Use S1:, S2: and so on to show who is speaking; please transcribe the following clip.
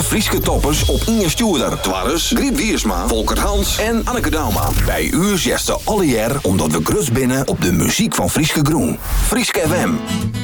S1: alle Frieske toppers op Inge Stuurder. Twarres, Griet Wiersma, Volker Hans en Anneke Dauma. Bij u zegt ze alle jaar omdat we grus binnen op de muziek van Frieske Groen. Frieske FM.